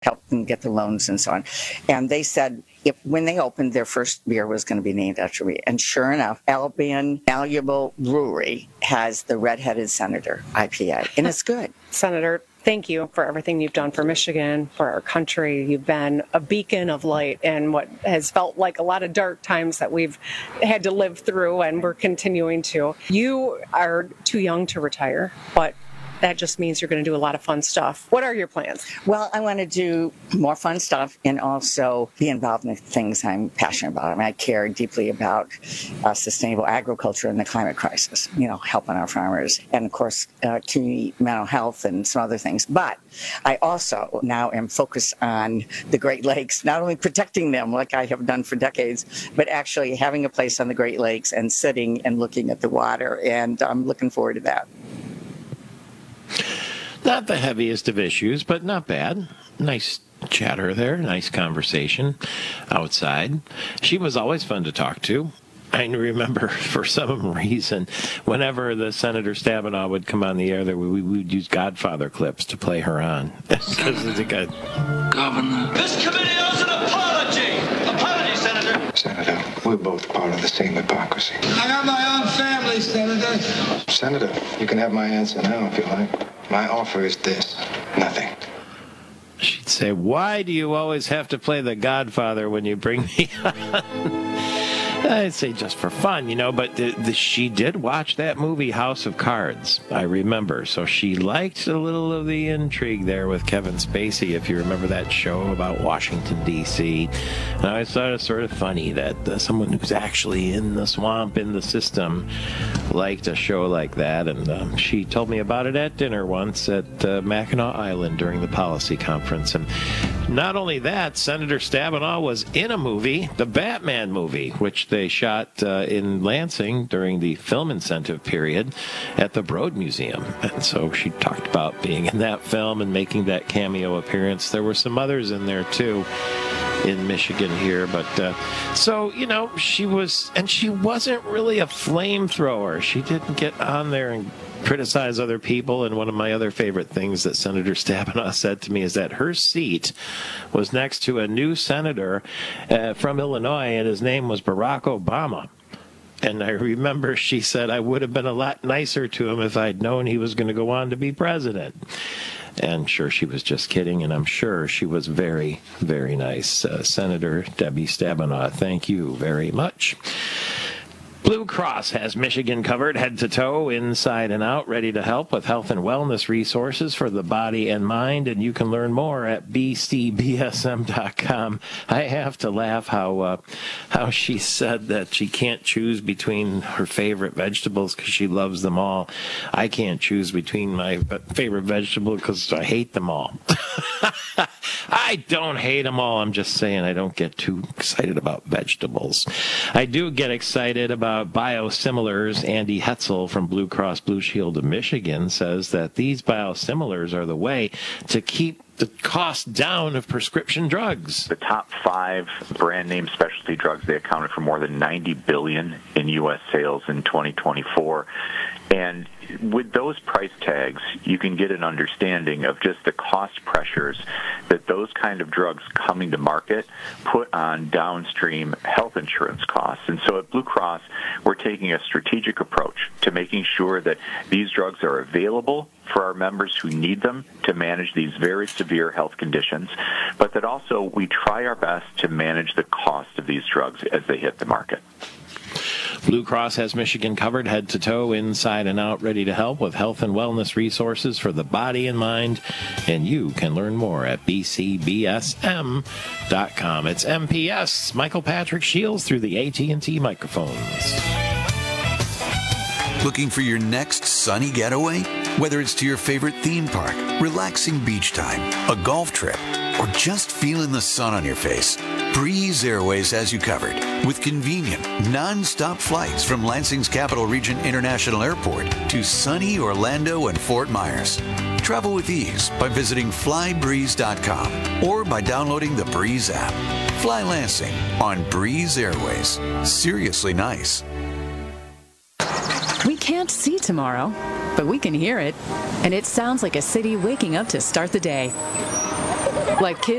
help them get the loans and so on. And they said when they opened, their first beer was going to be named after me. And sure enough, Albion Valuable Brewery has the Redheaded Senator IPA, and it's good. Senator, thank you for everything you've done for Michigan, for our country. You've been a beacon of light in what has felt like a lot of dark times that we've had to live through, and we're continuing to. You are too young to retire, but that just means you're going to do a lot of fun stuff. What are your plans? Well, I want to do more fun stuff and also be involved in the things I'm passionate about. I mean, I care deeply about sustainable agriculture and the climate crisis, helping our farmers, and of course, community mental health and some other things. But I also now am focused on the Great Lakes, not only protecting them like I have done for decades, but actually having a place on the Great Lakes and sitting and looking at the water. And I'm looking forward to that. Not the heaviest of issues, but not bad. Nice chatter there, nice conversation outside. She was always fun to talk to. I remember for some reason, whenever the Senator Stabenow would come on the air, we would use Godfather clips to play her on. Because it's a good Governor. This committee owes an apology. Apology, Senator. Senator, we're both part of the same hypocrisy. I got my own family, Senator. Senator, you can have my answer now if you like. My offer is this: nothing. She'd say, "Why do you always have to play the Godfather when you bring me on?" I'd say just for fun, but she did watch that movie House of Cards, I remember. So she liked a little of the intrigue there with Kevin Spacey, if you remember that show about Washington, D.C. And I always thought it sort of funny that someone who's actually in the swamp, in the system, liked a show like that. And she told me about it at dinner once at Mackinac Island during the policy conference. And not only that, Senator Stabenow was in a movie, the Batman movie, which they shot in Lansing during the film incentive period at the Broad Museum. And so she talked about being in that film and making that cameo appearance. There were some others in there, too, in Michigan here. But she wasn't really a flamethrower. She didn't get on there and criticize other people. And one of my other favorite things that Senator Stabenow said to me is that her seat was next to a new senator from Illinois, and his name was Barack Obama. And I remember she said, I would have been a lot nicer to him if I'd known he was going to go on to be president. And sure, she was just kidding, and I'm sure she was very, very nice. Senator Debbie Stabenow, thank you very much. Blue Cross has Michigan covered head to toe, inside and out, ready to help with health and wellness resources for the body and mind, and you can learn more at bcbsm.com. I have to laugh how she said that she can't choose between her favorite vegetables because she loves them all. I can't choose between my favorite vegetable because I hate them all. I don't hate them all. I'm just saying I don't get too excited about vegetables. I do get excited about biosimilars. Andy Hetzel from Blue Cross Blue Shield of Michigan says that these biosimilars are the way to keep the cost down of prescription drugs. The top 5 brand name specialty drugs, they accounted for more than $90 billion in U.S. sales in 2024. And with those price tags, you can get an understanding of just the cost pressures that those kind of drugs coming to market put on downstream health insurance costs. And so at Blue Cross, we're taking a strategic approach to making sure that these drugs are available for our members who need them to manage these very severe health conditions, but that also we try our best to manage the cost of these drugs as they hit the market. Blue Cross has Michigan covered head to toe, inside and out, ready to help with health and wellness resources for the body and mind. And you can learn more at bcbsm.com. It's MPS, Michael Patrick Shields through the AT&T microphones. Looking for your next sunny getaway? Whether it's to your favorite theme park, relaxing beach time, a golf trip, or just feeling the sun on your face, Breeze Airways has you covered with convenient, non-stop flights from Lansing's Capital Region International Airport to sunny Orlando and Fort Myers. Travel with ease by visiting flybreeze.com or by downloading the Breeze app. Fly Lansing on Breeze Airways. Seriously nice. We can't see tomorrow, but we can hear it. And it sounds like a city waking up to start the day. Like kids